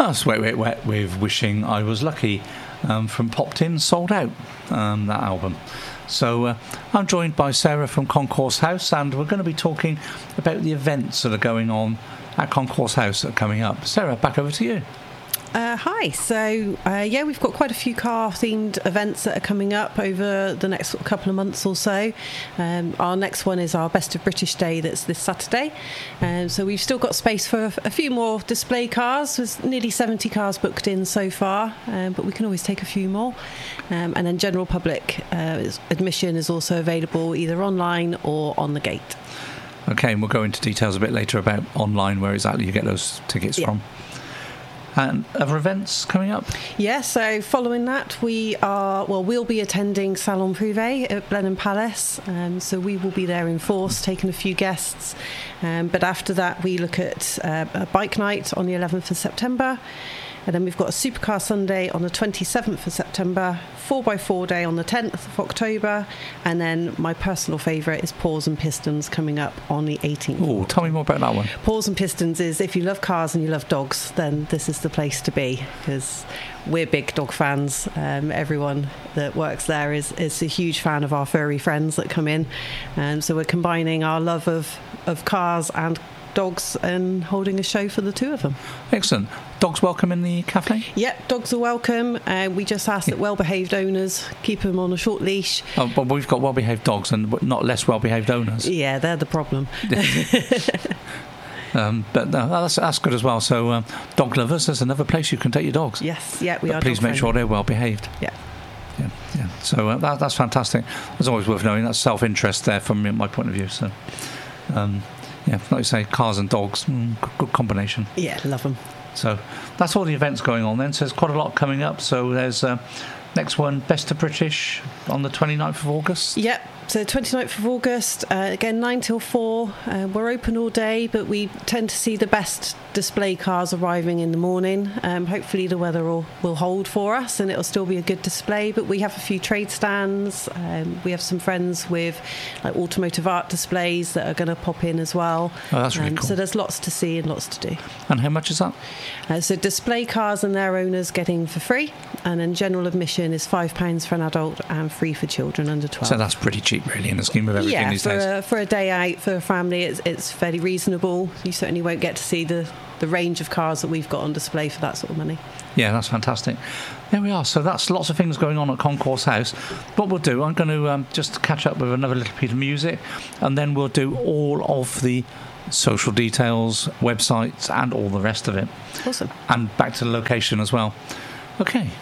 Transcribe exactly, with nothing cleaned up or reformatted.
That's Wet Wet Wet with Wishing I Was Lucky um, from Popped In, Sold Out, um, that album. So uh, I'm joined by Sarah from Concourse House, and we're going to be talking about the events that are going on at Concourse House that are coming up. Sarah, back over to you. Uh, hi. So, uh, yeah, we've got quite a few car-themed events that are coming up over the next couple of months or so. Um, our next one is our Best of British Day that's this Saturday. Um, so we've still got space for a, a few more display cars. There's nearly seventy cars booked in so far, um, but we can always take a few more. Um, and then general public uh, admission is also available either online or on the gate. Okay, and we'll go into details a bit later about online, where exactly you get those tickets yeah. from. And other events coming up? Yeah, so following that, we are, well, we'll be attending Salon Privé at Blenheim Palace. Um, so we will be there in force, taking a few guests. Um, but after that, we look at uh, a bike night on the eleventh of September. And then we've got a Supercar Sunday on the twenty-seventh of September, four by four Day on the tenth of October, and then my personal favourite is Paws and Pistons coming up on the eighteenth. Oh, tell me more about that one. Paws and Pistons is, if you love cars and you love dogs, then this is the place to be, because we're big dog fans. Um, everyone that works there is, is a huge fan of our furry friends that come in. Um, so we're combining our love of, of cars and dogs and holding a show for the two of them. Excellent. Dogs welcome in the cafe? Yep, dogs are welcome. Uh, we just ask that well-behaved owners keep them on a short leash. Oh, but we've got well-behaved dogs and not less well-behaved owners. Yeah, they're the problem. um, but no, that's, that's good as well. So um, dog lovers, there's another place you can take your dogs. Yes, yeah, we but are. Please make sure they're well-behaved. Yeah. Yeah, yeah. So uh, that, that's fantastic. It's always worth knowing. That's self-interest there from my point of view. So, um, yeah, like you say, cars and dogs, mm, good, good combination. Yeah, love them. So that's all the events going on then. So there's quite a lot coming up. So there's uh, next one, Best of British on the twenty-ninth of August. Yep. So twenty-ninth of August, uh, again, nine till four. Uh, we're open all day, but we tend to see the best display cars arriving in the morning. Um, hopefully the weather will, will hold for us and it'll still be a good display. But we have a few trade stands. Um, we have some friends with like automotive art displays that are going to pop in as well. Oh, that's really um, cool. So there's lots to see and lots to do. And how much is that? Uh, so display cars and their owners getting for free. And then general admission is five pounds for an adult and free for children under twelve. So that's pretty cheap, really, in the scheme of everything yeah, these for days. A, for a day out for a family, it's, it's fairly reasonable. You certainly won't get to see the, the range of cars that we've got on display for that sort of money. Yeah, that's fantastic. There we are. So that's lots of things going on at Concourse House. What we'll do, I'm going to um, just catch up with another little piece of music, and then we'll do all of the social details, websites, and all the rest of it. Awesome. And back to the location as well. Okay.